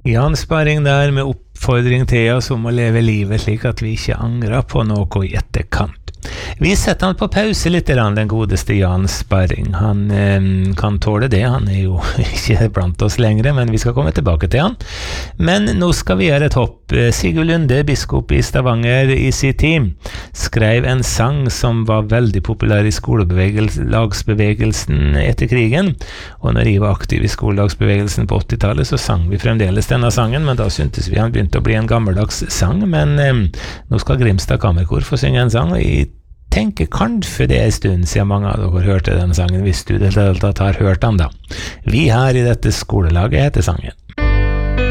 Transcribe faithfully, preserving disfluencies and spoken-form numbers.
Jan Sparring der med oppfordring til oss om å leve livet slik at vi ikke angrer på noe i etterkant. Vi setter han på pause litt, den godeste Jan Sparring. Han eh, kan tåle det, han er jo ikke blant oss lenger, men vi skal komme tilbake til han. Men nå skal vi gjøre et hopp. Sigurd Lunde, biskop i Stavanger i sin tid, skrev en sang som var veldig populær i skolelagsbevegelsen etter krigen, og når jeg var aktiv i skolelagsbevegelsen på åttitallet, så sang vi fremdeles denne sangen, men da syntes vi han begynte å bli en gammeldags sang, men eh, nå skal Grimstad Kammerkor få synge en sang, og jeg tenker kanskje det er en stund siden mange av dere hørte denne sangen, hvis du i det hele tatt har hørt den da. Vi her i dette skolelaget heter sangen.